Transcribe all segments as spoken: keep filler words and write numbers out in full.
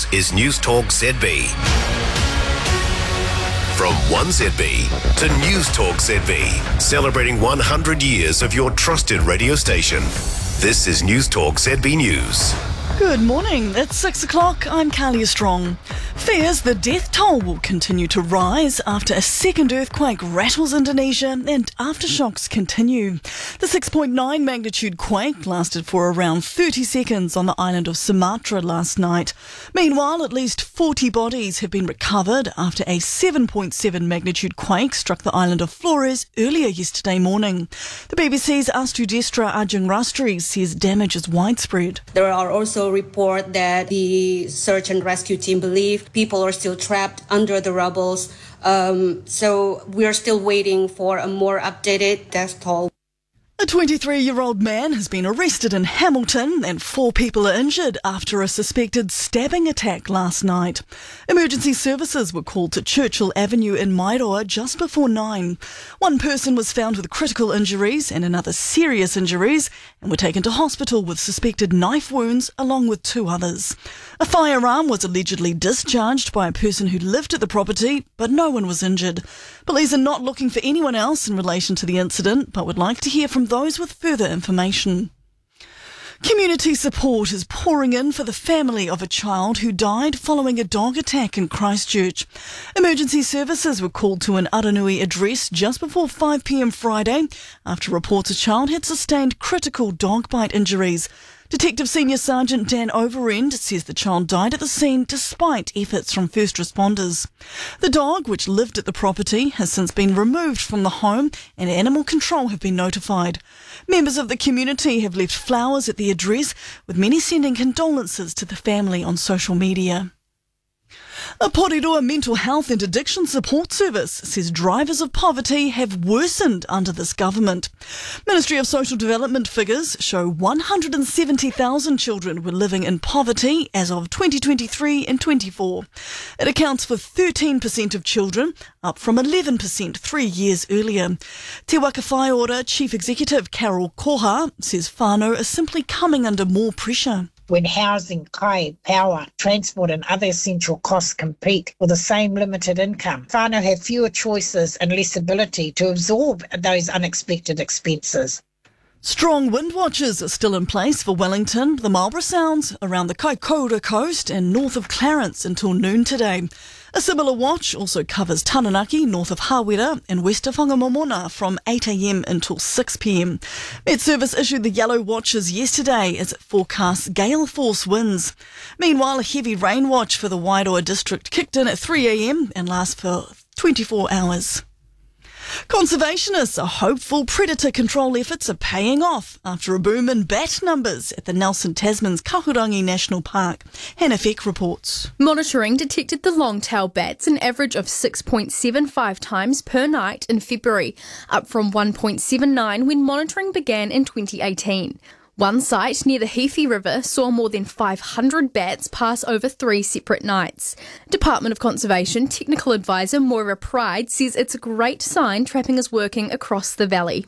This is News Talk Z B. From one Z B to News Talk Z B, celebrating one hundred years of your trusted radio station. This is News Talk Z B News. Good morning. It's six o'clock. I'm Carly Strong. Fears the death toll will continue to rise after a second earthquake rattles Indonesia and aftershocks continue. The six point nine magnitude quake lasted for around thirty seconds on the island of Sumatra last night. Meanwhile, at least forty bodies have been recovered after a seven point seven magnitude quake struck the island of Flores earlier yesterday morning. The B B C's Astu Destra Ajeng Rastri says damage is widespread. There are also reports that the search and rescue team believe people are still trapped under the rubbles. Um, so we are still waiting for a more updated death toll. A twenty-three-year-old man has been arrested in Hamilton and four people are injured after a suspected stabbing attack last night. Emergency services were called to Churchill Avenue in Mairoa just before nine. One person was found with critical injuries and another serious injuries and were taken to hospital with suspected knife wounds along with two others. A firearm was allegedly discharged by a person who lived at the property, but no one was injured. Police are not looking for anyone else in relation to the incident, but would like to hear from those with further information. Community support is pouring in for the family of a child who died following a dog attack in Christchurch. Emergency services were called to an Aranui address just before five p.m. Friday after reports a child had sustained critical dog bite injuries. Detective Senior Sergeant Dan Overend says the child died at the scene despite efforts from first responders. The dog, which lived at the property, has since been removed from the home and animal control have been notified. Members of the community have left flowers at the address, with many sending condolences to the family on social media. A Porirua mental health and addiction support service says drivers of poverty have worsened under this government. Ministry of Social Development figures show one hundred seventy thousand children were living in poverty as of twenty twenty-three and twenty-four. It accounts for thirteen percent of children, up from eleven percent three years earlier. Te Waka Whaiora Chief Executive Carol Koha says whānau are simply coming under more pressure. When housing, kai, power, transport and other essential costs compete for the same limited income, whānau have fewer choices and less ability to absorb those unexpected expenses. Strong wind watches are still in place for Wellington, the Marlborough Sounds, around the Kaikoura coast and north of Clarence until noon today. A similar watch also covers Taranaki, north of Hawera, and west of Whangamomona from eight a.m. until six p.m. Met Service issued the yellow watches yesterday as it forecasts gale force winds. Meanwhile, a heavy rain watch for the Wairoa district kicked in at three a.m. and lasts for twenty-four hours. Conservationists are hopeful predator control efforts are paying off after a boom in bat numbers at the Nelson Tasman's Kahurangi National Park. Hannah Feck reports. Monitoring detected the long-tail bats an average of six point seven five times per night in February, up from one point seven nine when monitoring began in twenty eighteen. One site near the Heathy River saw more than five hundred bats pass over three separate nights. Department of Conservation Technical Advisor Moira Pride says it's a great sign trapping is working across the valley.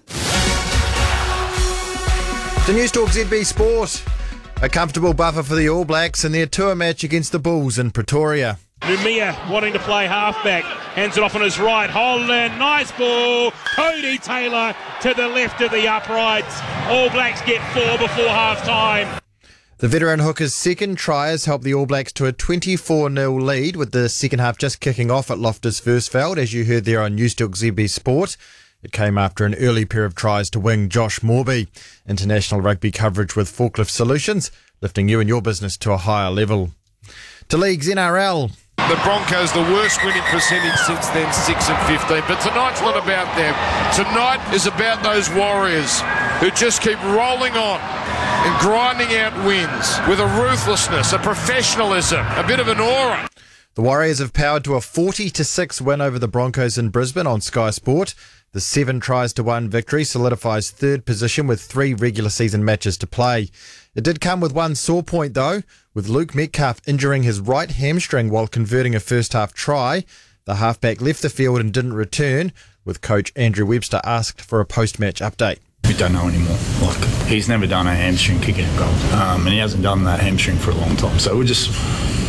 To News Talk Z B Sport. A comfortable buffer for the All Blacks in their tour match against the Bulls in Pretoria. Numia wanting to play halfback, hands it off on his right, Holland, nice ball, Cody Taylor to the left of the uprights. All Blacks get four before half-time. The veteran hooker's second try has helped the All Blacks to a twenty-four nil lead, with the second half just kicking off at Loftus Versfeld, as you heard there on News Talk Z B Sport. It came after an early pair of tries to wing Josh Morby. International rugby coverage with Forklift Solutions, lifting you and your business to a higher level. To leagues N R L. The Broncos, the worst winning percentage since then, six and fifteen. But tonight's not about them. Tonight is about those Warriors who just keep rolling on and grinding out wins with a ruthlessness, a professionalism, a bit of an aura. The Warriors have powered to a forty to six win over the Broncos in Brisbane on Sky Sport. The seven tries to one victory solidifies third position with three regular season matches to play. It did come with one sore point though, with Luke Metcalf injuring his right hamstring while converting a first half try. The halfback left the field and didn't return, with coach Andrew Webster asked for a post-match update. We don't know anymore. Like, he's never done a hamstring kick in a goal, um, and he hasn't done that hamstring for a long time. So we're just